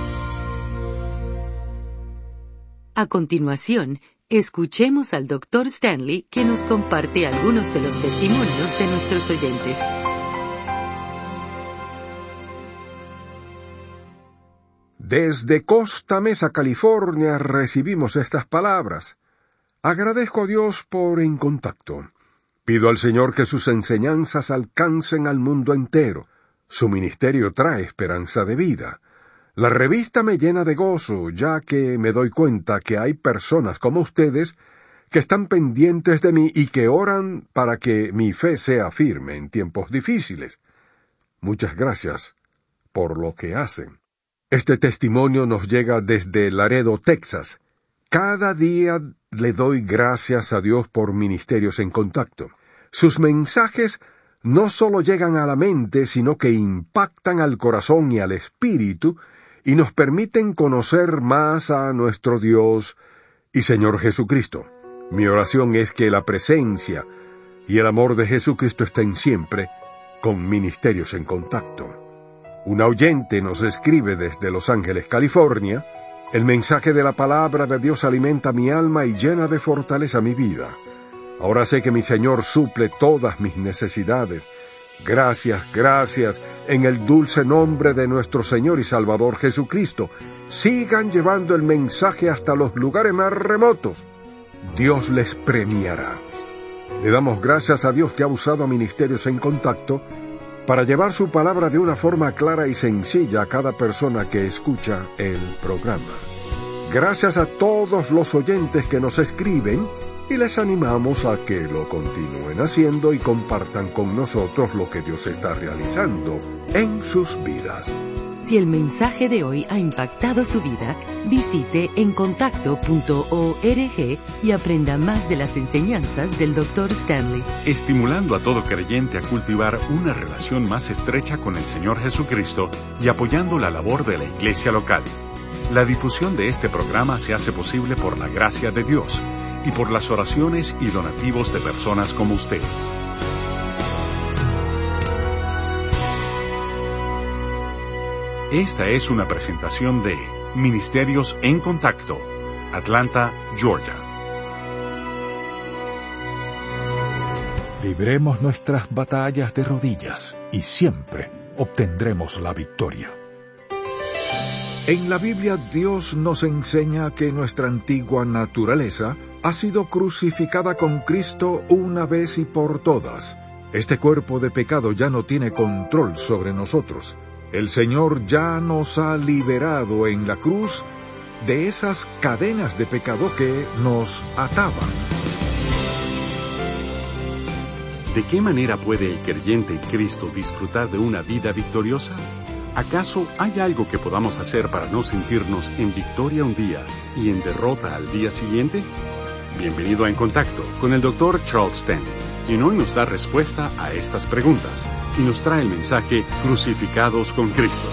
A continuación, escuchemos al doctor Stanley que nos comparte algunos de los testimonios de nuestros oyentes. Desde Costa Mesa, California, recibimos estas palabras. Agradezco a Dios por En Contacto. Pido al Señor que sus enseñanzas alcancen al mundo entero. Su ministerio trae esperanza de vida. La revista me llena de gozo, ya que me doy cuenta que hay personas como ustedes que están pendientes de mí y que oran para que mi fe sea firme en tiempos difíciles. Muchas gracias por lo que hacen. Este testimonio nos llega desde Laredo, Texas. Cada día le doy gracias a Dios por Ministerios en Contacto. Sus mensajes no solo llegan a la mente, sino que impactan al corazón y al espíritu y nos permiten conocer más a nuestro Dios y Señor Jesucristo. Mi oración es que la presencia y el amor de Jesucristo estén siempre con Ministerios en Contacto. Una oyente nos escribe desde Los Ángeles, California. El mensaje de la palabra de Dios alimenta mi alma y llena de fortaleza mi vida. Ahora sé que mi Señor suple todas mis necesidades. Gracias, gracias, en el dulce nombre de nuestro Señor y Salvador Jesucristo. Sigan llevando el mensaje hasta los lugares más remotos. Dios les premiará. Le damos gracias a Dios que ha usado a Ministerios en Contacto para llevar su palabra de una forma clara y sencilla a cada persona que escucha el programa. Gracias a todos los oyentes que nos escriben y les animamos a que lo continúen haciendo y compartan con nosotros lo que Dios está realizando en sus vidas. Si el mensaje de hoy ha impactado su vida, visite encontacto punto org y aprenda más de las enseñanzas del doctor Stanley. Estimulando a todo creyente a cultivar una relación más estrecha con el Señor Jesucristo y apoyando la labor de la iglesia local. La difusión de este programa se hace posible por la gracia de Dios y por las oraciones y donativos de personas como usted. Esta es una presentación de Ministerios en Contacto, Atlanta, Georgia. Libremos nuestras batallas de rodillas y siempre obtendremos la victoria. En la Biblia, Dios nos enseña que nuestra antigua naturaleza ha sido crucificada con Cristo una vez y por todas. Este cuerpo de pecado ya no tiene control sobre nosotros. El Señor ya nos ha liberado en la cruz de esas cadenas de pecado que nos ataban. ¿De qué manera puede el creyente en Cristo disfrutar de una vida victoriosa? ¿Acaso hay algo que podamos hacer para no sentirnos en victoria un día y en derrota al día siguiente? Bienvenido a En Contacto con el doctor Charles Stanley, quien hoy nos da respuesta a estas preguntas y nos trae el mensaje Crucificados con Cristo.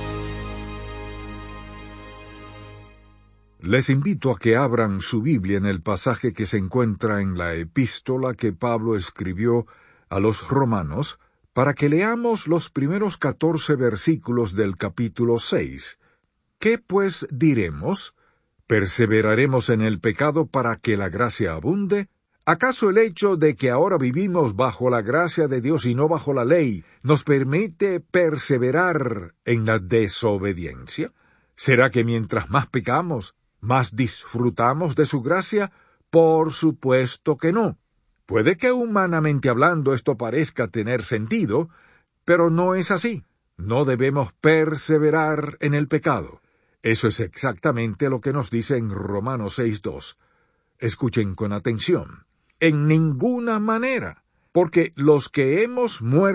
Les invito a que abran su Biblia en el pasaje que se encuentra en la epístola que Pablo escribió a los romanos, para que leamos los primeros catorce versículos del capítulo seis. ¿Qué pues diremos? ¿Perseveraremos en el pecado para que la gracia abunde? ¿Acaso el hecho de que ahora vivimos bajo la gracia de Dios y no bajo la ley nos permite perseverar en la desobediencia? ¿Será que mientras más pecamos, más disfrutamos de su gracia? Por supuesto que no. Puede que humanamente hablando esto parezca tener sentido, pero no es así. No debemos perseverar en el pecado. Eso es exactamente lo que nos dice en Romanos seis dos. Escuchen con atención. En ninguna manera, porque los que hemos muerto